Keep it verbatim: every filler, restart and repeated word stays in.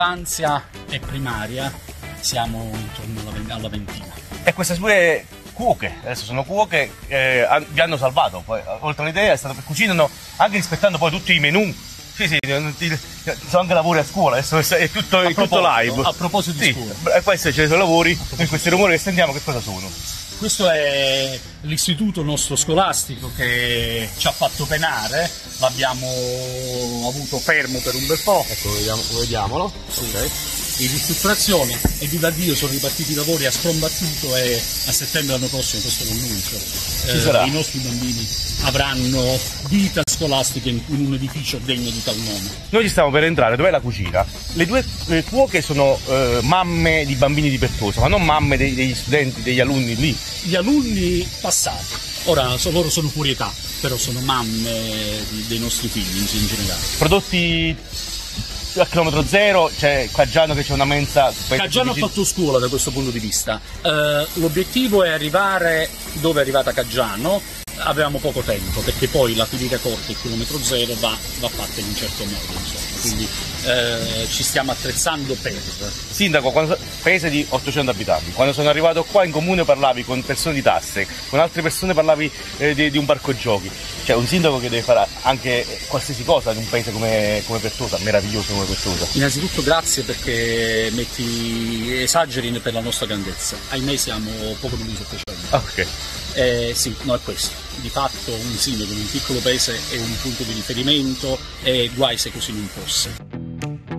Infanzia e primaria siamo intorno alla ventina. E queste sue cuoche, adesso sono cuoche, eh, vi hanno salvato. Poi, oltre all'idea, è stato che cucinano anche rispettando poi tutti i menù. Sì, sì, sono anche lavori a scuola, adesso è tutto, è tutto live. A proposito di sì, scuola. E questi ci sono lavori, in questi rumori che sentiamo che cosa sono? Questo è l'istituto nostro scolastico che ci ha fatto penare, l'abbiamo avuto fermo per un bel po'. Ecco, vediamo, vediamolo. Sì. Okay. In ristrutturazione e viva Dio sono ripartiti i lavori a sprombattuto e a settembre l'anno prossimo, questo non annuncio, eh, i nostri bambini avranno vita scolastica in, in un edificio degno di tal nome. Noi ci stiamo per entrare, dov'è la cucina? Le due le cuoche sono eh, mamme di bambini di Pertosa, ma non mamme dei, degli studenti, degli alunni lì. Gli alunni passati, ora so, loro sono fuori età, però sono mamme di, dei nostri figli in generale. Prodotti a chilometro zero, c'è Caggiano che c'è una mensa. Caggiano ha fatto scuola da questo punto di vista. Uh, l'obiettivo è arrivare dove è arrivata Caggiano. Avevamo poco tempo perché poi la filiera corta, il chilometro zero, va, va fatta in un certo modo, insomma. Quindi eh, ci stiamo attrezzando per. Sindaco, quando, paese di ottocento abitanti, quando sono arrivato qua in comune parlavi con persone di tasse, con altre persone parlavi eh, di, di un parco giochi. Cioè un sindaco che deve fare anche qualsiasi cosa in un paese come, come Pertosa, meraviglioso come Pertosa. Innanzitutto grazie perché metti esageri per la nostra grandezza. Ahimè siamo poco più di settecento. Ok. Eh, sì, no, è questo. Di fatto un sindaco in un piccolo paese è un punto di riferimento e guai se così non fosse.